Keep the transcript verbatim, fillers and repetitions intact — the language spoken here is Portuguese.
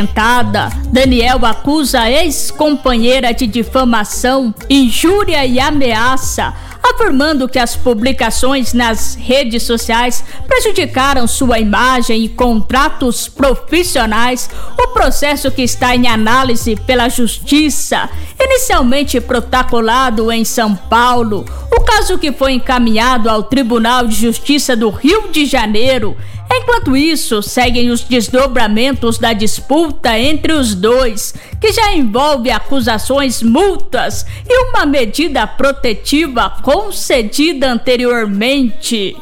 Daniel acusa a ex-companheira de difamação, injúria e ameaça, afirmando que as publicações nas redes sociais prejudicaram sua imagem e contratos profissionais. O processo, que está em análise pela Justiça, inicialmente protocolado em São Paulo, o caso que foi encaminhado ao Tribunal de Justiça do Rio de Janeiro. Enquanto isso, seguem os desdobramentos da disputa entre os dois, que já envolve acusações, multas e uma medida protetiva concedida anteriormente.